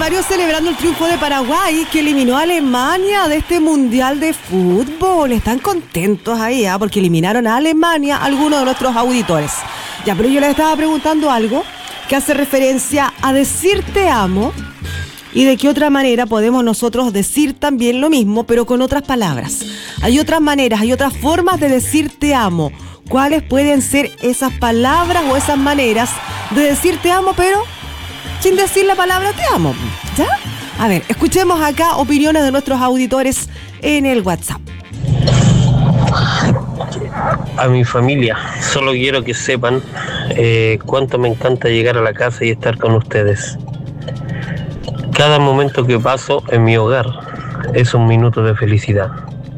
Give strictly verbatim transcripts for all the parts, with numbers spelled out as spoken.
varios celebrando el triunfo de Paraguay, que eliminó a Alemania de este Mundial de Fútbol. Están contentos ahí, ¿eh? Porque eliminaron a Alemania algunos de nuestros auditores. Ya, pero yo les estaba preguntando algo que hace referencia a decir te amo y de qué otra manera podemos nosotros decir también lo mismo, pero con otras palabras. Hay otras maneras, hay otras formas de decir te amo. ¿Cuáles pueden ser esas palabras o esas maneras de decir te amo, pero sin decir la palabra te amo? ¿Ya? A ver, escuchemos acá opiniones de nuestros auditores en el WhatsApp. A mi familia, solo quiero que sepan eh, cuánto me encanta llegar a la casa y estar con ustedes. Cada momento que paso en mi hogar es un minuto de felicidad.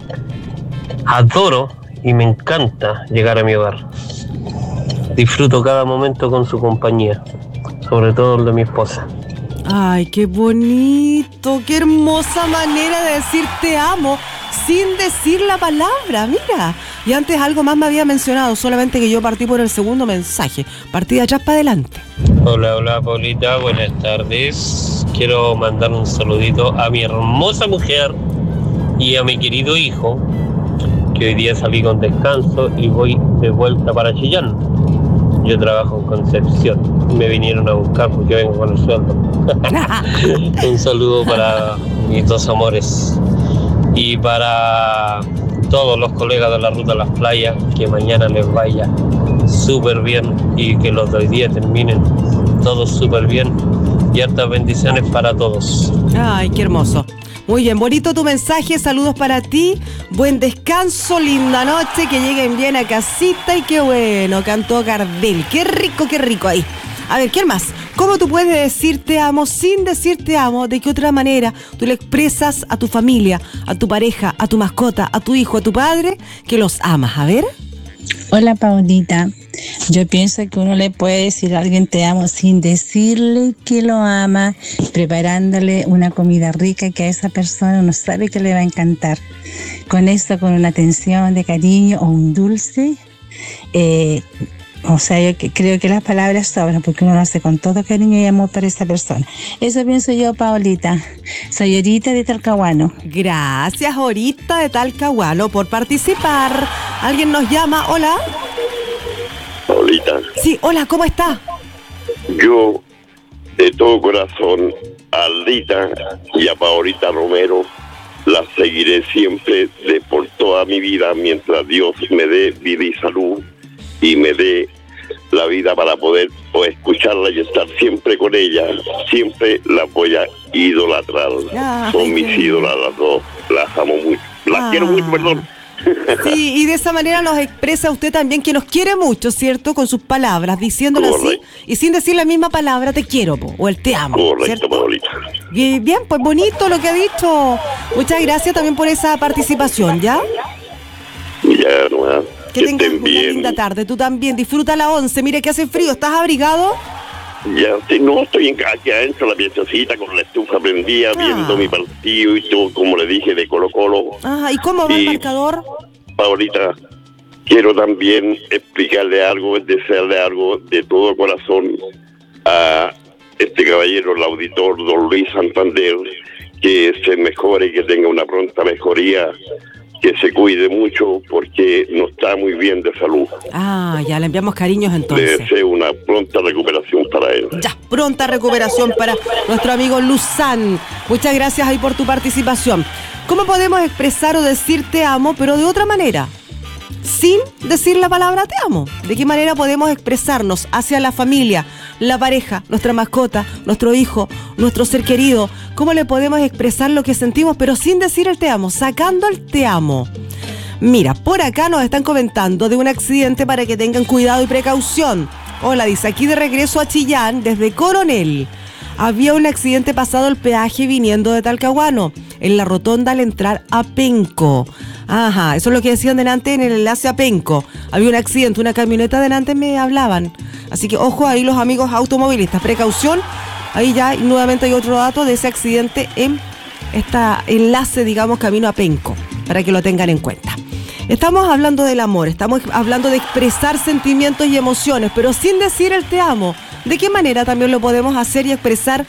Adoro y me encanta llegar a mi hogar. Disfruto cada momento con su compañía, sobre todo el de mi esposa. Ay, qué bonito, qué hermosa manera de decir te amo sin decir la palabra, mira. Y antes algo más me había mencionado, solamente que yo partí por el segundo mensaje, partí de atrás para adelante. Hola, hola Paulita, buenas tardes. Quiero mandar un saludito a mi hermosa mujer y a mi querido hijo, que hoy día salí con descanso y voy de vuelta para Chillán. Yo trabajo en Concepción, me vinieron a buscar porque vengo con el sueldo. Un saludo para mis dos amores y para todos los colegas de la Ruta a las Playas, que mañana les vaya súper bien y que los de hoy día terminen todos súper bien y hartas bendiciones para todos. Ay, qué hermoso. Muy bien, bonito tu mensaje, saludos para ti, buen descanso, linda noche, que lleguen bien a casita y qué bueno, cantó Gardel, qué rico, qué rico ahí. A ver, ¿quién más? ¿Cómo tú puedes decir te amo sin decir te amo? ¿De qué otra manera tú le expresas a tu familia, a tu pareja, a tu mascota, a tu hijo, a tu padre, que los amas? A ver. Hola Paulita, yo pienso que uno le puede decir a alguien te amo sin decirle que lo ama, preparándole una comida rica que a esa persona uno sabe que le va a encantar. Con esto, con una atención de cariño o un dulce, eh, o sea, yo que, creo que las palabras sobran porque uno lo hace con todo cariño y amor para esa persona. Eso pienso yo, Paulita. Soy Orita de Talcahuano. Gracias, Orita de Talcahuano, por participar. ¿Alguien nos llama? Hola. Paulita. Sí, hola, ¿cómo está? Yo, de todo corazón, a Aldita y a Paulita Romero, las seguiré siempre de por toda mi vida mientras Dios me dé vida y salud y me dé la vida para poder o escucharla y estar siempre con ella. Siempre las voy a idolatrar. Ay, son mis ídolas las dos. Las amo mucho. Las ah. quiero mucho, perdón. Sí, y de esa manera nos expresa usted también que nos quiere mucho, ¿cierto? Con sus palabras, diciéndolo Correcto. Así y sin decir la misma palabra te quiero po, o el te amo. Correcto, Paulita. Bien, bien, pues bonito lo que ha dicho. Muchas gracias también por esa participación, ¿ya? Ya, no, que, que tengas una bien. linda tarde, tú también, disfruta la once, mire que hace frío, ¿estás abrigado? Ya, sí, no, estoy en, aquí adentro, la piececita con la estufa prendida, ah. viendo mi partido y todo, como le dije, de Colo Colo. Ajá, ¿y cómo va y, el marcador? Ahorita quiero también explicarle algo, desearle algo de todo corazón a este caballero, el auditor don Luis Santander, que se mejore, que tenga una pronta mejoría, que se cuide mucho porque no está muy bien de salud. Ah, ya, le enviamos cariños entonces. Le deseo una pronta recuperación para él. Ya, pronta recuperación para nuestro amigo Luzán. Muchas gracias ahí por tu participación. ¿Cómo podemos expresar o decir te amo, pero de otra manera? Sin decir la palabra te amo. ¿De qué manera podemos expresarnos hacia la familia, la pareja, nuestra mascota, nuestro hijo, nuestro ser querido? ¿Cómo le podemos expresar lo que sentimos, pero sin decir el te amo, sacando el te amo? Mira, por acá nos están comentando de un accidente para que tengan cuidado y precaución. Hola, dice, aquí de regreso a Chillán, desde Coronel. Había un accidente pasado el peaje viniendo de Talcahuano, en la rotonda al entrar a Penco. Ajá, eso es lo que decían delante en el enlace a Penco. Había un accidente, una camioneta delante me hablaban. Así que ojo ahí los amigos automovilistas, precaución. Ahí ya nuevamente hay otro dato de ese accidente en este enlace, digamos, camino a Penco, para que lo tengan en cuenta. Estamos hablando del amor, estamos hablando de expresar sentimientos y emociones, pero sin decir el te amo. ¿De qué manera también lo podemos hacer y expresar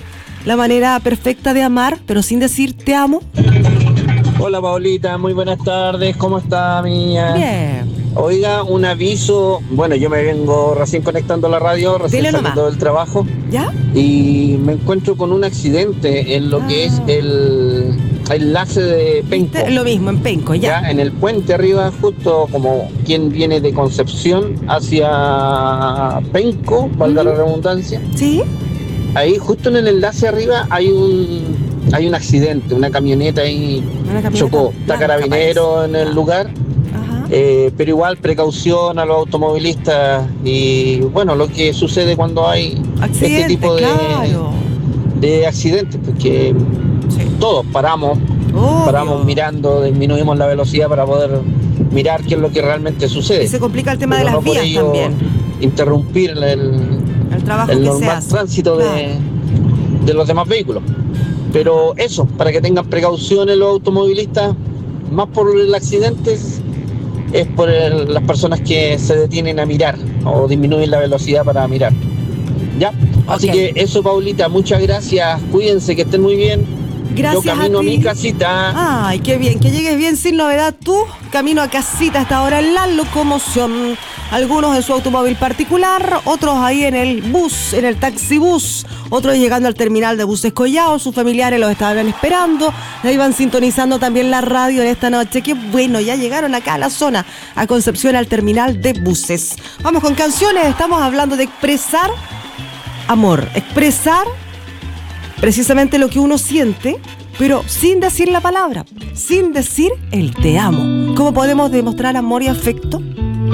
la manera perfecta de amar, pero sin decir te amo? Hola Paulita, muy buenas tardes, ¿cómo está mía? Bien. Oiga, un aviso, bueno, yo me vengo recién conectando a la radio, recién Dile saliendo nomás. del trabajo ¿Ya? y me encuentro con un accidente en lo Ah. que es el, el enlace de Penco. ¿Viste? Lo mismo, en Penco, ya. Ya, en el puente arriba, justo como quien viene de Concepción hacia Penco, valga la redundancia. ¿Sí? Ahí, justo en el enlace arriba, hay un hay un accidente, una camioneta ahí Una camioneta chocó. Está blanca, carabinero parece. en el Ah. lugar, Ajá. eh, pero igual precaución a los automovilistas y bueno, lo que sucede cuando hay Accidente, este tipo de, claro. de accidentes, porque Sí. todos paramos, Obvio. paramos mirando, disminuimos la velocidad para poder mirar qué es lo que realmente sucede. Y se complica el tema Pero de las no por vías ello también. interrumpir el, El trabajo el que se normal hace. tránsito Claro. de, de los demás vehículos. Pero eso, para que tengan precauciones los automovilistas, más por el accidente, es por el- las personas que se detienen a mirar o disminuyen la velocidad para mirar. ¿Ya? Así Ok. que eso, Paulita, muchas gracias. Cuídense, que estén muy bien. Gracias Yo camino a a, ti. mi casita. Ay, qué bien, que llegues bien sin novedad tú. Camino a casita hasta ahora en la locomoción. Algunos en su automóvil particular, otros ahí en el bus, en el taxibús, otros llegando al terminal de buses Collao. Sus familiares los estaban esperando. Ahí van sintonizando también la radio en esta noche. Qué bueno, ya llegaron acá a la zona, a Concepción, al terminal de buses. Vamos con canciones, estamos hablando de expresar amor, expresar precisamente lo que uno siente, pero sin decir la palabra, sin decir el te amo. ¿Cómo podemos demostrar amor y afecto?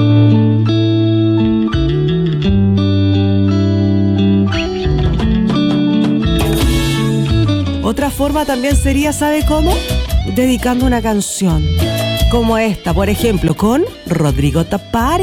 Otra forma también sería, ¿sabe cómo? Dedicando una canción como esta, por ejemplo, con Rodrigo Tapari.